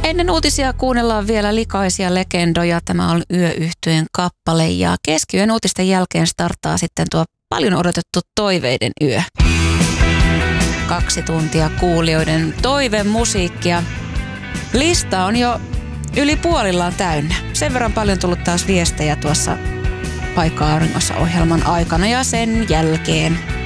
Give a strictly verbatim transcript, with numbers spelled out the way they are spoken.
Ennen uutisia kuunnellaan vielä likaisia legendoja. Tämä on Yö-yhtyeen kappale ja keskiyön uutisten jälkeen starttaa sitten tuo paljon odotettu toiveiden yö. Kaksi tuntia kuulijoiden toivemusiikkia. Lista on jo yli puolillaan täynnä. Sen verran paljon tullut taas viestejä tuossa Paikka Auringossa -ohjelman aikana ja sen jälkeen.